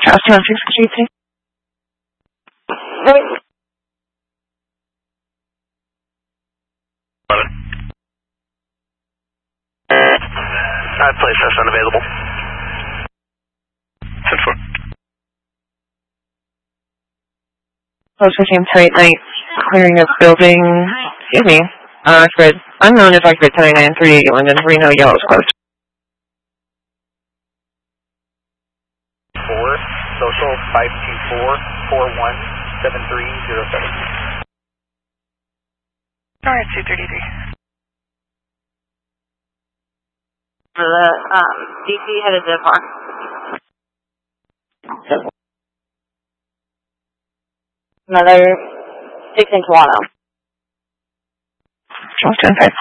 Austin on 6 GT. Place that's unavailable. 10-4. Close 15 to 8 night, clearing of building, excuse me, Fred, unknown is Oxford 79-3, London, Reno, yellow is closed. 4, social 524-417307. Alright, 233. For the DC headed to far. Another 6 in Toronto. Charleston 5.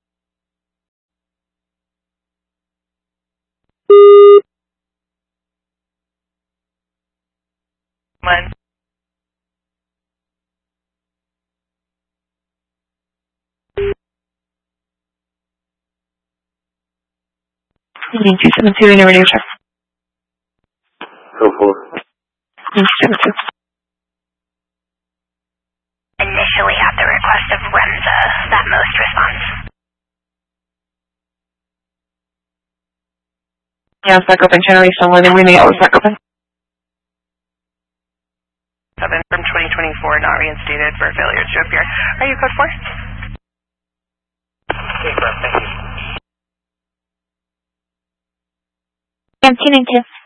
One. Union 272, in radio check. Go for it. 272. Initially at the request of Remza, that most response. Yeah, it's back open. Channel East on London, Reno, yellow is back open. 7 from 2024, not reinstated for failure to appear. Are you code 4? Okay, correct. Thank you. I'm tuning to.